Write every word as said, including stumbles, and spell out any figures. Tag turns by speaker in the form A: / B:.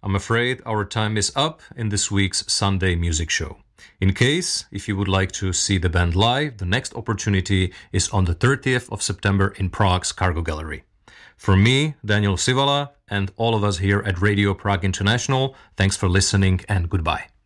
A: I'm afraid our time is up in this week's Sunday Music Show. In case, if you would like to see the band live, the next opportunity is on the thirtieth of September in Prague's Cargo Gallery. From me, Daniel Sivala, and all of us here at Radio Prague International, thanks for listening and goodbye.